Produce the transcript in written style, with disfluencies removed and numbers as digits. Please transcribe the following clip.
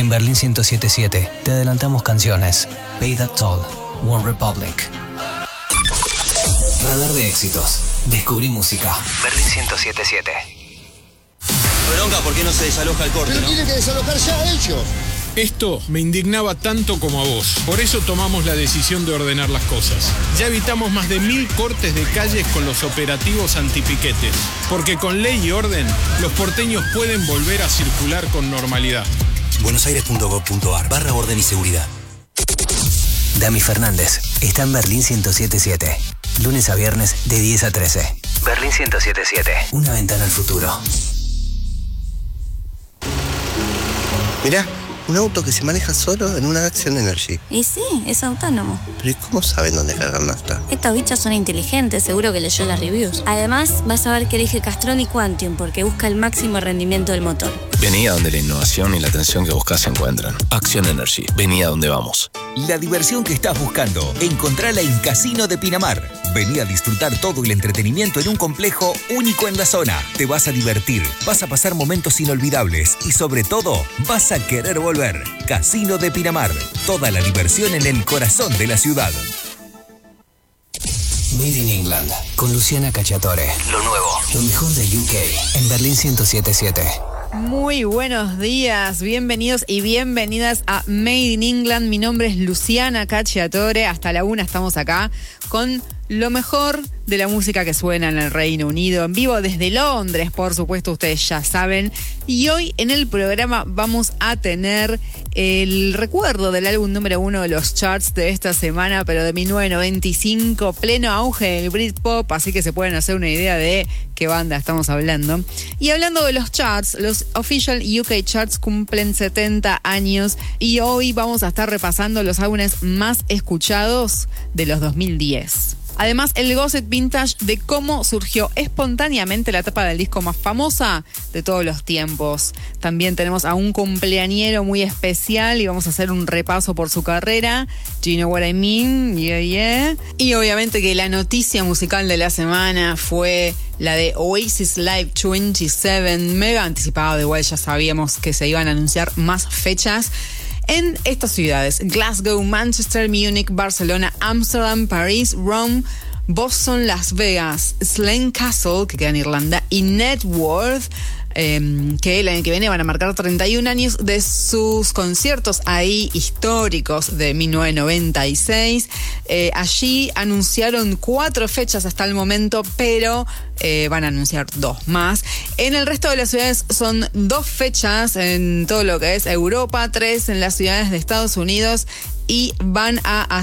En Berlín 107.7 te adelantamos canciones. Pay That Toll, One Republic. Radar de éxitos. Descubrí música. Berlín 107.7. Bronca, ¿por qué no se desaloja el corte, Pero no? tienen que desalojar ya ellos. Esto me indignaba tanto como a vos. Por eso tomamos la decisión de ordenar las cosas. Ya evitamos más de 1000 cortes de calles con los operativos antipiquetes. Porque con ley y orden, los porteños pueden volver a circular con normalidad. buenosaires.gov.ar/orden y seguridad. Dami Fernández está en Berlín 107.7. Lunes a viernes de 10 a 13. Berlín 107.7. Una ventana al futuro. Mirá, un auto que se maneja solo en una Action Energy. Y sí, es autónomo. Pero ¿y cómo saben dónde cargar nafta? Estos bichos son inteligentes, seguro que leyó las reviews. Además, vas a ver que elige Castrol y Quantium porque busca el máximo rendimiento del motor. Vení a donde la innovación y la atención que buscas se encuentran. Action Energy, vení a donde vamos. La diversión que estás buscando, encontrala en Casino de Pinamar. Vení a disfrutar todo el entretenimiento en un complejo único en la zona. Te vas a divertir, vas a pasar momentos inolvidables y sobre todo, vas a querer volver. Casino de Pinamar. Toda la diversión en el corazón de la ciudad. Made in England. Con Luciana Cacciatore. Lo nuevo. Lo mejor de UK. En Berlín 107.7. Muy buenos días, bienvenidos y bienvenidas a Made in England. Mi nombre es Luciana Cacciatore. Hasta la 1 estamos acá con lo mejor de la música que suena en el Reino Unido, en vivo desde Londres, por supuesto, ustedes ya saben. Y hoy en el programa vamos a tener el recuerdo del álbum número 1 de los charts de esta semana, pero de 1995, pleno auge del Britpop, así que se pueden hacer una idea de qué banda estamos hablando. Y hablando de los charts, los Official UK Charts cumplen 70 años y hoy vamos a estar repasando los álbumes más escuchados de los 2010. Además, el gossip vintage de cómo surgió espontáneamente la tapa del disco más famosa de todos los tiempos. También tenemos a un cumpleañero muy especial y vamos a hacer un repaso por su carrera. Do you know what I mean? Yeah, yeah. Y obviamente que la noticia musical de la semana fue la de Oasis Live 27, mega anticipado, igual ya sabíamos que se iban a anunciar más fechas en estas ciudades: Glasgow, Manchester, Múnich, Barcelona, Ámsterdam, París, Rome, Boston, Las Vegas, Slane Castle, que queda en Irlanda, y Networth, que el año que viene van a marcar 31 años de sus conciertos ahí históricos de 1996. Allí anunciaron 4 fechas hasta el momento, pero van a anunciar 2 más. En el resto de las ciudades son 2 fechas en todo lo que es Europa, 3 en las ciudades de Estados Unidos, y van a